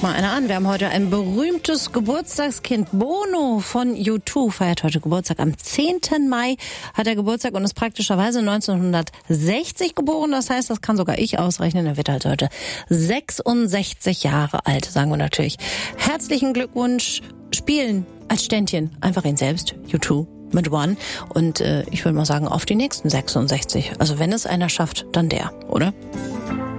Guck mal einer an. Wir haben heute ein berühmtes Geburtstagskind. Bono von U2 feiert heute Geburtstag. Am 10. Mai hat er Geburtstag und ist praktischerweise 1960 geboren. Das heißt, das kann sogar ich ausrechnen. Er wird halt heute 66 Jahre alt, sagen wir natürlich. Herzlichen Glückwunsch. Spielen als Ständchen. Einfach ihn selbst. U2 mit One. Und ich würde mal sagen, auf die nächsten 66. Also wenn es einer schafft, dann der, oder?